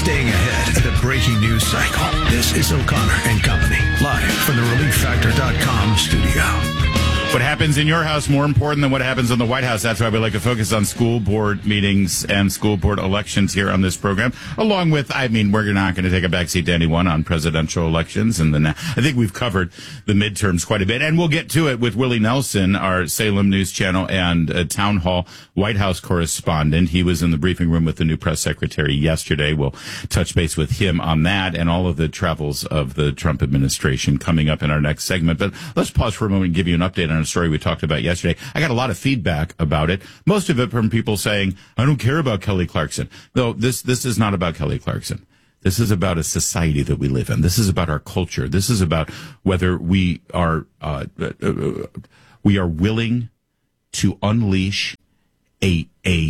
Staying ahead of the breaking news cycle. This is O'Connor and Company, live from the ReliefFactor.com studio. What happens in your house more important than what happens in the White House. That's why we like to focus on school board meetings and school board elections here on this program. Along with, we're not going to take a backseat to anyone on presidential elections. And then I think we've covered the midterms quite a bit. And we'll get to it with Willie Nelson, our Salem News Channel and Town Hall White House correspondent. He was in the briefing room with the new press secretary yesterday. We'll touch base with him on that and all of the travels of the Trump administration coming up in our next segment. But let's pause for a moment and give you an update on a story we talked about yesterday. I got a lot of feedback about it. Most of it from people saying, I don't care about Kelly Clarkson. Though this is not about Kelly Clarkson. This is about a society that we live in. This is about our culture. This is about whether we are willing to unleash a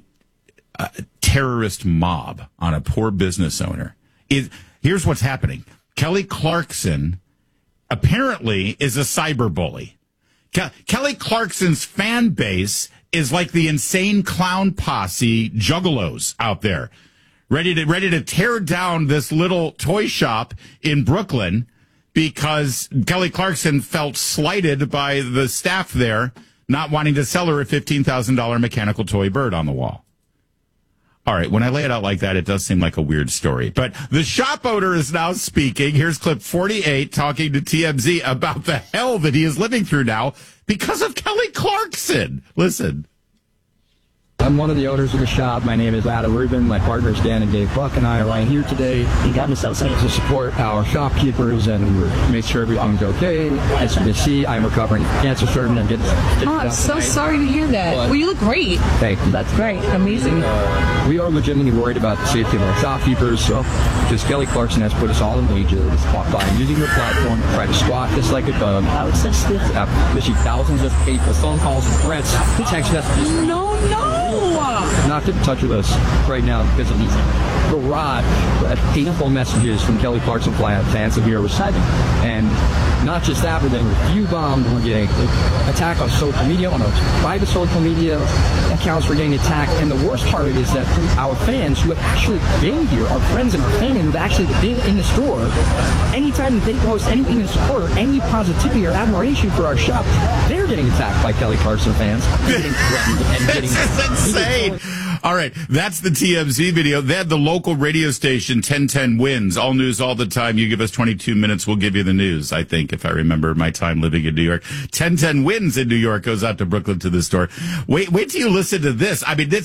terrorist mob on a poor business owner. Here's what's happening. Kelly Clarkson apparently is a cyberbully. Kelly Clarkson's fan base is like the insane clown posse juggalos out there, ready to tear down this little toy shop in Brooklyn because Kelly Clarkson felt slighted by the staff there not wanting to sell her a $15,000 mechanical toy bird on the wall. All right, when I lay it out like that, it does seem like a weird story. But the shop owner is now speaking. Here's clip 48 talking to TMZ about the hell that he is living through now because of Kelly Clarkson. Listen. I'm one of the owners of the shop. My name is Adam Rubin. My partners Dan and Dave Buck and I are right here today to support our shopkeepers and make sure everything's okay. As you can see, I'm recovering cancer surgeon and getting I'm so sorry to hear that. Well, you look great. Thank you. That's great. Amazing. We are legitimately worried about the safety of our shopkeepers, so because Kelly Clarkson has put us all in danger by using the platform to try to squat us like a dog. Received thousands of phone calls and threats, text messages. No. Not get in touch with us right now because of these barrage of hateful messages from Kelly Clarkson fans that we are receiving. And not just that, but then review bombed. We're getting attacked on social media, on our private social media accounts. We're getting attacked. And the worst part of it is that our fans who have actually been here, our friends and our family who have actually been in the store, anytime they post anything in support or any positivity or admiration for our shop, they're getting attacked by Kelly Clarkson fans. This is insane. All right, that's the TMZ video. They had the local radio station, 1010 Wins, all news all the time. You give us 22 minutes, we'll give you the news, I think, if I remember my time living in New York. 1010 Wins in New York goes out to Brooklyn to the store. Wait till you listen to this.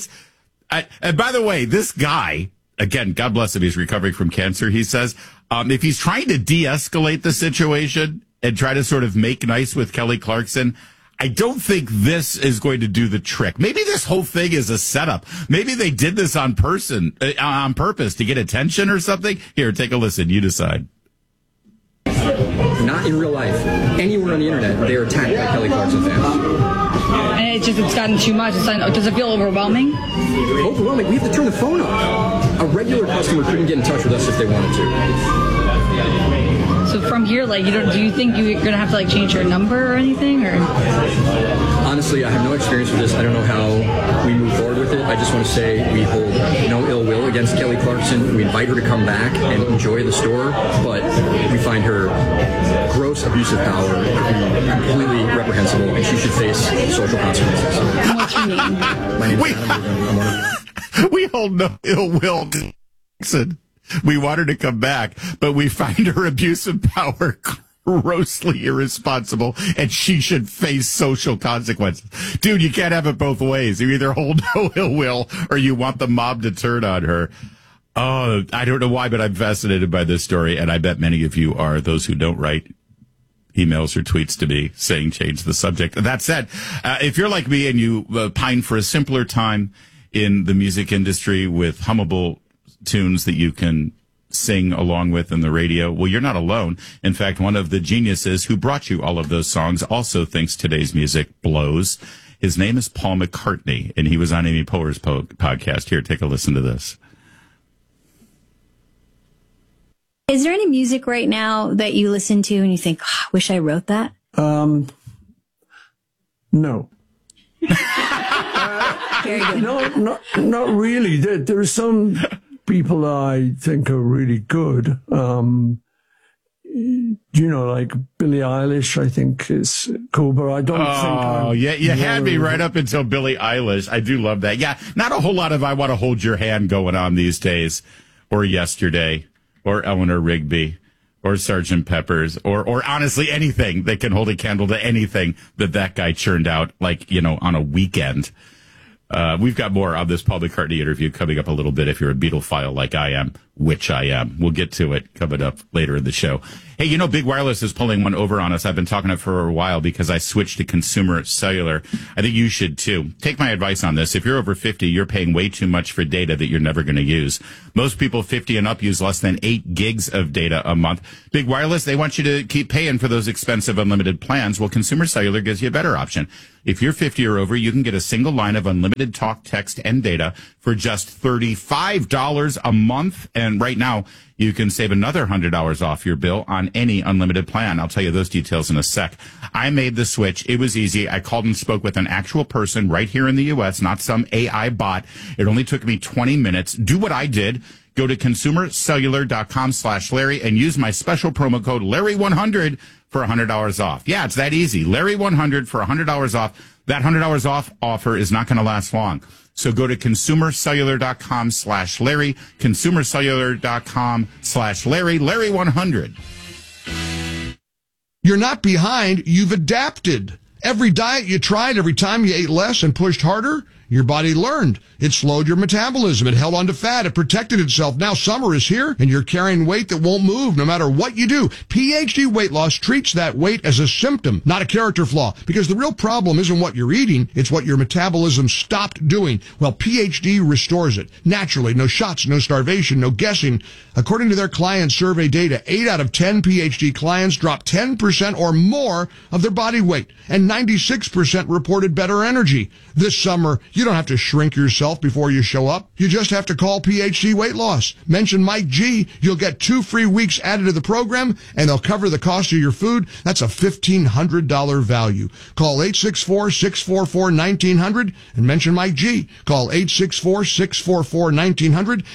And by the way, this guy, again, God bless him, he's recovering from cancer, he says, if he's trying to de-escalate the situation and try to sort of make nice with Kelly Clarkson, I don't think this is going to do the trick. Maybe this whole thing is a setup. Maybe they did this on purpose to get attention or something. Here, take a listen. You decide. Not in real life. Anywhere on the internet, they're attacked by Kelly Clarkson fans. And it's gotten too much. Does it feel overwhelming? Overwhelming. We have to turn the phone off. A regular customer couldn't get in touch with us if they wanted to. So from here, do you think you're going to have to, change your number or anything? Or Honestly, I have no experience with this. I don't know how we move forward with it. I just want to say we hold no ill will against Kelly Clarkson. We invite her to come back and enjoy the store, but we find her gross abusive power completely reprehensible, and she should face social consequences. What's your name? My name is Adam. We hold no ill will. We want her to come back, but we find her abusive power grossly irresponsible, and she should face social consequences. Dude, you can't have it both ways. You either hold no ill will or you want the mob to turn on her. Oh, I don't know why, but I'm fascinated by this story, and I bet many of you are. Those who don't write emails or tweets to me saying change the subject. That said, if you're like me and you pine for a simpler time in the music industry with hummable tunes that you can sing along with in the radio, well, you're not alone. In fact, one of the geniuses who brought you all of those songs also thinks today's music blows. His name is Paul McCartney, and he was on Amy Poehler's podcast. Here, take a listen to this. Is there any music right now that you listen to and you think, I wish I wrote that? No. Very good. No, not really. There's some people I think are really good. Like Billie Eilish, I think is cool, but I don't think. Oh, yeah, you had me right up until Billie Eilish. I do love that. Yeah, not a whole lot of I Want to Hold Your Hand going on these days, or Yesterday, or Eleanor Rigby, or Sgt. Pepper's, or honestly anything that can hold a candle to anything that guy churned out, on a weekend. We've got more of this Paul McCartney interview coming up a little bit if you're a Beatle-phile like I am, which I am. We'll get to it coming up later in the show. Hey, Big Wireless is pulling one over on us. I've been talking it for a while because I switched to Consumer Cellular. I think you should too. Take my advice on this. If you're over 50, you're paying way too much for data that you're never going to use. Most people 50 and up use less than 8 gigs of data a month. Big Wireless, they want you to keep paying for those expensive unlimited plans. Well, Consumer Cellular gives you a better option. If you're 50 or over, you can get a single line of unlimited talk, text, and data for just $35 a month. And right now, you can save another $100 off your bill on any unlimited plan. I'll tell you those details in a sec. I made the switch. It was easy. I called and spoke with an actual person right here in the U.S., not some AI bot. It only took me 20 minutes. Do what I did. Go to consumercellular.com/Larry and use my special promo code Larry100 for $100 off. Yeah, it's that easy. Larry100 for $100 off. That $100 off offer is not going to last long. So go to consumercellular.com/Larry, consumercellular.com/Larry, Larry100. You're not behind. You've adapted. Every diet you tried, every time you ate less and pushed harder, your body learned. It slowed your metabolism. It held on to fat. It protected itself. Now summer is here, and you're carrying weight that won't move no matter what you do. PhD Weight Loss treats that weight as a symptom, not a character flaw, because the real problem isn't what you're eating. It's what your metabolism stopped doing. Well, PhD restores it. Naturally, no shots, no starvation, no guessing. According to their client survey data, 8 out of 10 PhD clients dropped 10% or more of their body weight, and 96% reported better energy. This summer, you don't have to shrink yourself before you show up. You just have to call PhD Weight Loss. Mention Mike G. You'll get 2 free weeks added to the program, and they'll cover the cost of your food. That's a $1,500 value. Call 864-644-1900 and mention Mike G. Call 864-644-1900,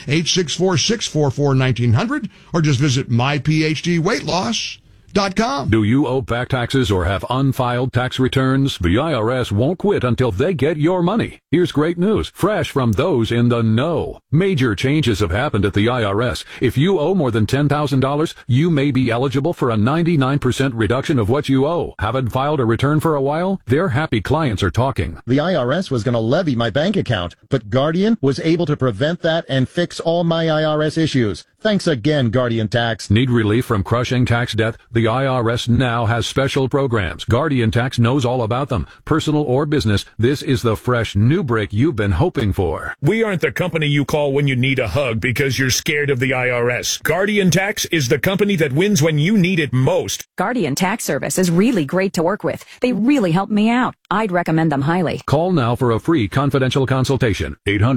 864-644-1900, or just visit myphdweightloss.com. Do you owe back taxes or have unfiled tax returns? The IRS won't quit until they get your money. Here's great news, fresh from those in the know. Major changes have happened at the IRS. If you owe more than $10,000, you may be eligible for a 99% reduction of what you owe. Haven't filed a return for a while? Their happy clients are talking. The IRS was going to levy my bank account, but Guardian was able to prevent that and fix all my IRS issues. Thanks again, Guardian Tax. Need relief from crushing tax debt? The IRS now has special programs. Guardian Tax knows all about them. Personal or business, this is the fresh new break you've been hoping for. We aren't the company you call when you need a hug because you're scared of the IRS. Guardian Tax is the company that wins when you need it most. Guardian Tax Service is really great to work with. They really helped me out. I'd recommend them highly. Call now for a free confidential consultation.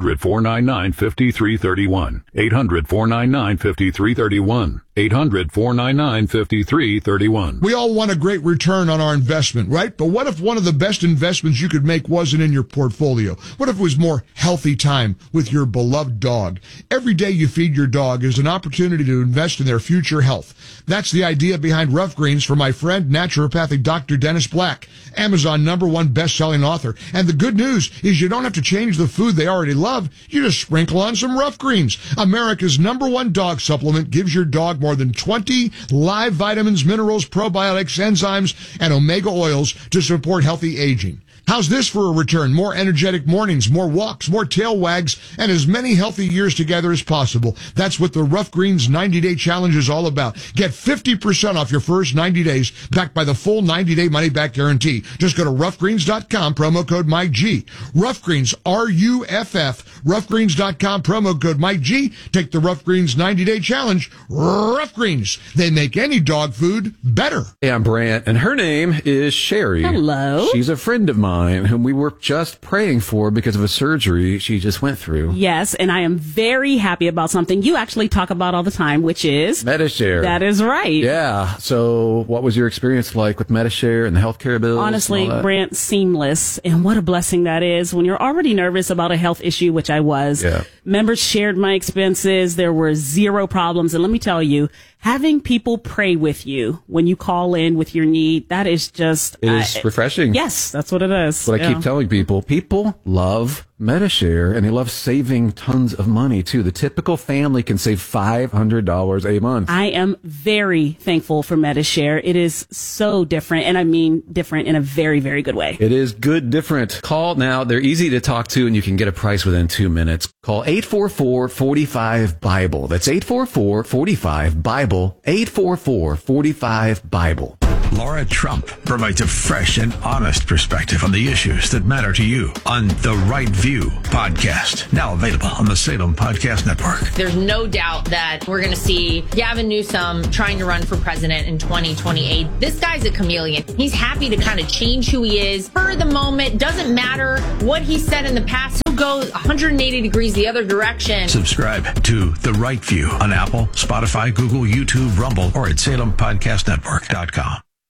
800-499-5331. 800-499-5331. 800-499-5331. We all want a great return on our investment, right? But what if one of the best investments you could make wasn't in your portfolio? What if it was more healthy time with your beloved dog? Every day you feed your dog is an opportunity to invest in their future health. That's the idea behind Rough Greens for my friend, naturopathic Dr. Dennis Black, Amazon #1 best-selling author. And the good news is you don't have to change the food they already love. You just sprinkle on some Rough Greens. America's #1 dog supplement gives your dog more than 20 live vitamins, minerals, probiotics, enzymes, and omega oils to support healthy aging. How's this for a return? More energetic mornings, more walks, more tail wags, and as many healthy years together as possible. That's what the Rough Greens 90-Day Challenge is all about. Get 50% off your first 90 days, backed by the full 90-day money-back guarantee. Just go to roughgreens.com, promo code MikeG. Rough Greens, R-U-F-F, roughgreens.com, promo code MikeG. Take the Rough Greens 90-Day Challenge. Rough Greens. They make any dog food better. Hey, I'm Brant, and her name is Sherry. Hello. She's a friend of mine. mine whom we were just praying for because of a surgery she just went through. Yes, and I am very happy about something you actually talk about all the time, which is Medi-Share. That is right. Yeah. So what was your experience like with Medi-Share and the healthcare bills? Honestly, Brent, seamless. And what a blessing that is when you're already nervous about a health issue, which I was. Yeah. Members shared my expenses. There were zero problems. And let me tell you, having people pray with you when you call in with your need, that is just... It is refreshing. Yes, that's what it is. That's what I keep telling people. People love Medi-Share, and they love saving tons of money, too. The typical family can save $500 a month. I am very thankful for Medi-Share. It is so different, and I mean different in a very, very good way. It is good different. Call now. They're easy to talk to, and you can get a price within 2 minutes. Call 844-45-BIBLE. That's 844-45-BIBLE. 844-45-BIBLE. Laura Trump provides a fresh and honest perspective on the issues that matter to you on The Right View podcast. Now available on the Salem Podcast Network. There's no doubt that we're going to see Gavin Newsom trying to run for president in 2028. This guy's a chameleon. He's happy to kind of change who he is for the moment. Doesn't matter what he said in the past. He'll go 180 degrees the other direction. Subscribe to The Right View on Apple, Spotify, Google, YouTube, Rumble, or at SalemPodcastNetwork.com.